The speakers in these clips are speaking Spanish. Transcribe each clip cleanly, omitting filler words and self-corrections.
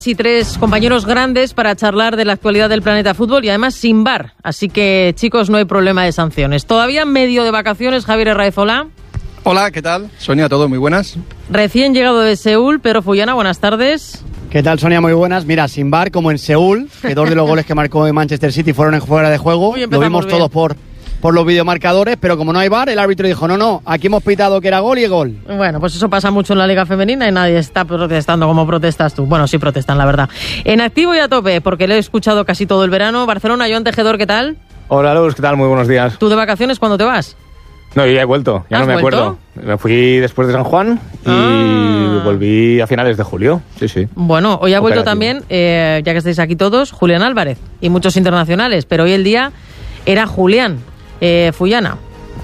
Y tres compañeros grandes para charlar de la actualidad del planeta fútbol y además sin VAR. Así que, chicos, no hay problema de sanciones. Todavía en medio de vacaciones, Javier Herráez, hola. Hola, ¿qué tal? Sonia, todo muy buenas. Recién llegado de Seúl, Pedro Fullana, buenas tardes. ¿Qué tal, Sonia? Muy buenas. Mira, sin VAR, como en Seúl, que dos de los goles que marcó en Manchester City fueron en fuera de juego. Lo vimos todos por los videomarcadores, pero como no hay VAR, el árbitro dijo, no, aquí hemos pitado que era gol y gol. Bueno, pues eso pasa mucho en la Liga Femenina y nadie está protestando como protestas tú. Bueno, sí protestan, la verdad. En activo y a tope, porque lo he escuchado casi todo el verano. Barcelona, Joan Tejedor, ¿qué tal? Hola, Luz, ¿qué tal? Muy buenos días. ¿Tú de vacaciones cuándo te vas? No, yo ya he vuelto, ya no me acuerdo. Me fui después de San Juan y volví a finales de julio. Sí. Bueno, hoy ha vuelto también, ya que estáis aquí todos, Julián Álvarez y muchos internacionales, pero hoy el día era Julián. Fullana.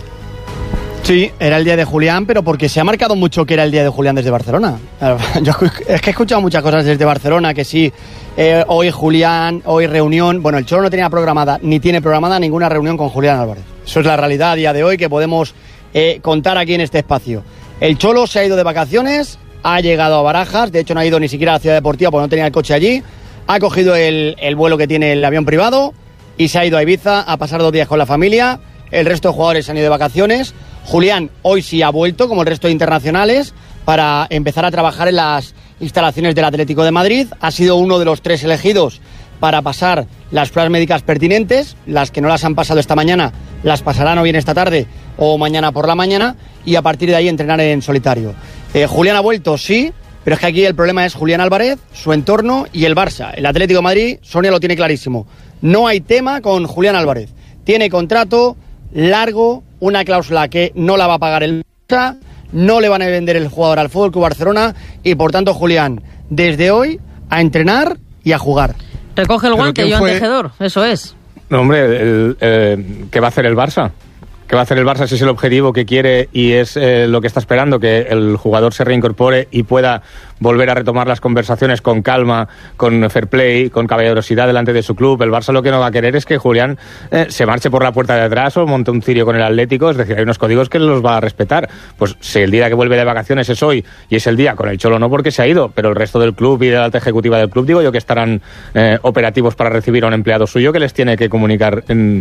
Sí, era el día de Julián, pero porque se ha marcado mucho que era el día de Julián desde Barcelona. Yo es que he escuchado muchas cosas desde Barcelona, que sí, hoy Julián, hoy reunión. Bueno, el Cholo no tenía programada, ni tiene programada ninguna reunión con Julián Álvarez. Eso es la realidad a día de hoy que podemos contar aquí en este espacio. El Cholo se ha ido de vacaciones, ha llegado a Barajas, de hecho no ha ido ni siquiera a la Ciudad Deportiva porque no tenía el coche allí, ha cogido el vuelo que tiene el avión privado y se ha ido a Ibiza a pasar 2 días con la familia. El resto de jugadores se han ido de vacaciones. Julián hoy sí ha vuelto, como el resto de internacionales, para empezar a trabajar en las instalaciones del Atlético de Madrid. Ha sido uno de los 3 elegidos para pasar las pruebas médicas pertinentes. Las que no las han pasado esta mañana las pasarán o bien esta tarde o mañana por la mañana, y a partir de ahí entrenar en solitario. Julián ha vuelto, sí, pero es que aquí el problema es Julián Álvarez, su entorno y el Barça. El Atlético de Madrid, Sonia lo tiene clarísimo. No hay tema con Julián Álvarez. Tiene contrato largo, una cláusula que no la va a pagar el Barça, no le van a vender el jugador al Fútbol Club Barcelona y por tanto Julián, desde hoy, a entrenar y a jugar. Recoge el guante, Joan Tejedor, eso es. No, hombre, ¿qué va a hacer el Barça? ¿Qué va a hacer el Barça si es el objetivo que quiere y es lo que está esperando, que el jugador se reincorpore y pueda volver a retomar las conversaciones con calma, con fair play, con caballerosidad delante de su club? El Barça lo que no va a querer es que Julián se marche por la puerta de atrás o monte un cirio con el Atlético. Es decir, hay unos códigos que los va a respetar. Pues si el día que vuelve de vacaciones es hoy y es el día, con el Cholo no porque se ha ido, pero el resto del club y de la alta ejecutiva del club, digo yo que estarán operativos para recibir a un empleado suyo que les tiene que comunicar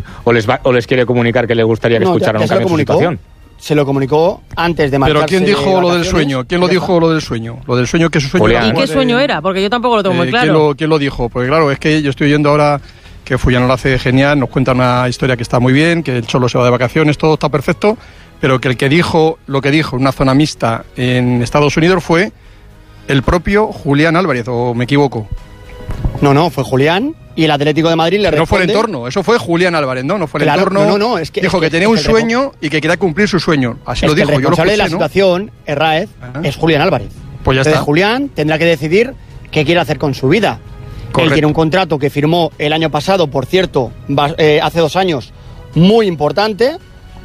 o les quiere comunicar que le gustaría que escucharan un cambio en su situación. Se lo comunicó antes de marcharse. ¿Pero quién dijo lo del sueño? ¿Quién lo dijo lo del sueño? Lo del sueño, que su sueño era. ¿Y qué sueño era? Porque yo tampoco lo tengo muy claro. ¿Quién lo dijo? Porque claro, es que yo estoy oyendo ahora que Fullana lo hace genial, nos cuenta una historia que está muy bien, que el Cholo se va de vacaciones, todo está perfecto, pero que el que dijo lo que dijo en una zona mixta en Estados Unidos fue el propio Julián Álvarez, ¿o me equivoco? No, fue Julián. Y el Atlético de Madrid le responde... No fue el entorno, eso fue Julián Álvarez, ¿no? Fue el entorno. No, dijo que tenía un sueño y que quería cumplir su sueño. Así lo dijo. El responsable de la situación, Herráez, es Julián Álvarez. Pues ya está. Julián tendrá que decidir qué quiere hacer con su vida. Correcto. Él tiene un contrato que firmó el año pasado, por cierto, hace 2 años, muy importante.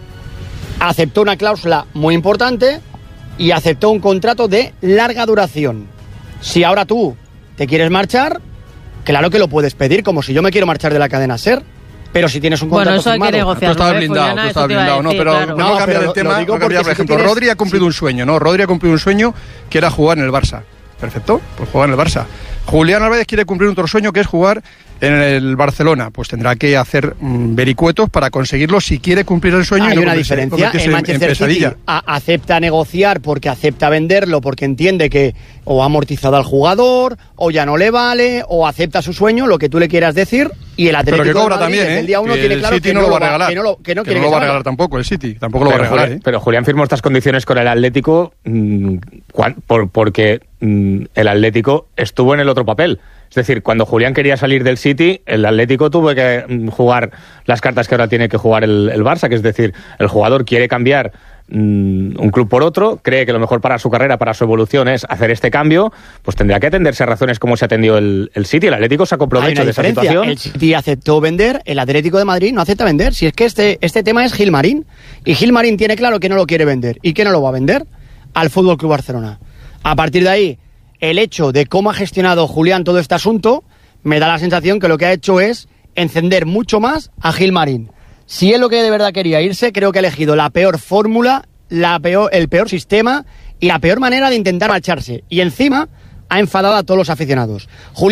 Aceptó una cláusula muy importante y aceptó un contrato de larga duración. Si ahora tú te quieres marchar... Claro que lo puedes pedir, como si yo me quiero marchar de la cadena SER, pero si tienes un contrato firmado... Bueno, eso hay que negociarlo. Tú estabas blindado, decir, pero claro. no cambiar el tema, no cambiar, por ejemplo, Rodri ha cumplido un sueño, ¿no? Rodri ha cumplido un sueño que era jugar en el Barça. Perfecto, pues jugar en el Barça. Julián Álvarez quiere cumplir otro sueño que es jugar en el Barcelona. Pues tendrá que hacer vericuetos para conseguirlo si quiere cumplir el sueño. Hay una diferencia. El Manchester City acepta negociar porque acepta venderlo, porque entiende que o ha amortizado al jugador, o ya no le vale, o acepta su sueño, lo que tú le quieras decir. Y el Atlético pero que cobra de Madrid, también, el día 1 tiene claro City que no lo va a regalar. Que no lo va a regalar tampoco el City. Tampoco lo va a regalar. Pero Julián firmó estas condiciones con el Atlético porque el Atlético estuvo en el otro papel. Es decir, cuando Julián quería salir del City, el Atlético tuvo que jugar las cartas que ahora tiene que jugar el Barça, que es decir, el jugador quiere cambiar un club por otro, cree que lo mejor para su carrera, para su evolución es hacer este cambio, pues tendrá que atenderse a razones como se atendió el City. El Atlético sacó provecho de esa situación. El City aceptó vender, el Atlético de Madrid no acepta vender. Si es que este tema es Gilmarín, y Gilmarín tiene claro que no lo quiere vender. ¿Y que no lo va a vender? Al Fútbol Club Barcelona. A partir de ahí, el hecho de cómo ha gestionado Julián todo este asunto me da la sensación que lo que ha hecho es encender mucho más a Gilmarín. Si es lo que de verdad quería irse, creo que ha elegido la peor fórmula, el peor sistema y la peor manera de intentar marcharse. Y encima ha enfadado a todos los aficionados.